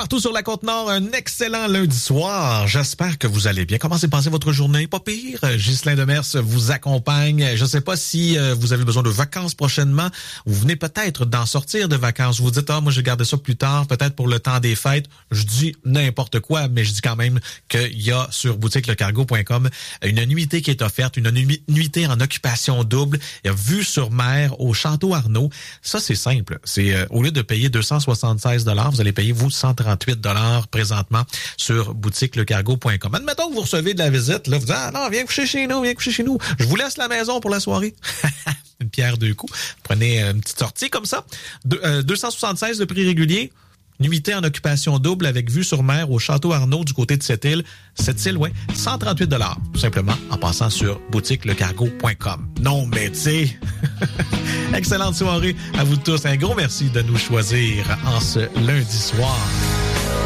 partout sur la Côte-Nord, un excellent lundi soir. J'espère que vous allez bien. Comment s'est passée votre journée? Pas pire. Ghislain Demers vous accompagne. Je ne sais pas si vous avez besoin de vacances prochainement. Vous venez peut-être d'en sortir de vacances. Vous dites, moi, je vais garder ça plus tard, peut-être pour le temps des fêtes. Je dis n'importe quoi, mais je dis quand même qu'il y a sur boutiquelecargo.com une nuitée qui est offerte, une nuitée en occupation double. Il y a vue sur mer au Château Arnaud. Ça, c'est simple. C'est au lieu de payer 276 $, vous allez payer, vous, 138 $ présentement sur boutiquelecargo.com. Admettons que vous recevez de la visite, là, vous dites, non, viens coucher chez nous. Je vous laisse la maison pour la soirée. Une pierre deux coups. Prenez une petite sortie comme ça. 276 de prix régulier. Nuitée en occupation double avec vue sur mer au Château Arnaud du côté de cette île. Cette île, 138 $, tout simplement, en passant sur boutiquelecargo.com. Non, mais tu sais, excellente soirée à vous tous. Un gros merci de nous choisir en ce lundi soir.